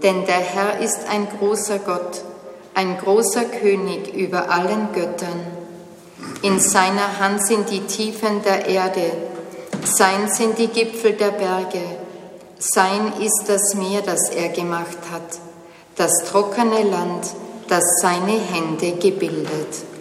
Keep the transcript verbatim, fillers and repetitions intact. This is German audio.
Denn der Herr ist ein großer Gott, ein großer König über allen Göttern. In seiner Hand sind die Tiefen der Erde, sein sind die Gipfel der Berge, sein ist das Meer, das er gemacht hat, das trockene Land, das seine Hände gebildet.